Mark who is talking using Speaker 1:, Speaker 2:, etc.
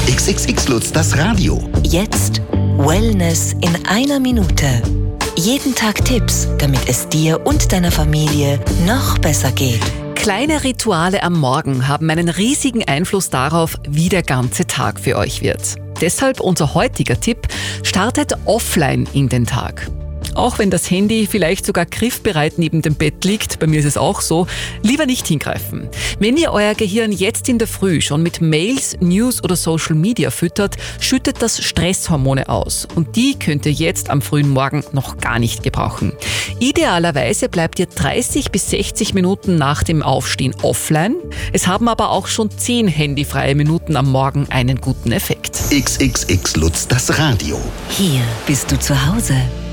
Speaker 1: XXX Lutz, das Radio.
Speaker 2: Jetzt Wellness in einer Minute. Jeden Tag Tipps, damit es dir und deiner Familie noch besser geht.
Speaker 3: Kleine Rituale am Morgen haben einen riesigen Einfluss darauf, wie der ganze Tag für euch wird. Deshalb unser heutiger Tipp: startet offline in den Tag. Auch wenn das Handy vielleicht sogar griffbereit neben dem Bett liegt, bei mir ist es auch so, lieber nicht hingreifen. Wenn ihr euer Gehirn jetzt in der Früh schon mit Mails, News oder Social Media füttert, schüttet das Stresshormone aus. Und die könnt ihr jetzt am frühen Morgen noch gar nicht gebrauchen. Idealerweise bleibt ihr 30 bis 60 Minuten nach dem Aufstehen offline. Es haben aber auch schon 10 handyfreie Minuten am Morgen einen guten Effekt.
Speaker 1: XXX Lutz, das Radio.
Speaker 2: Hier bist du zu Hause.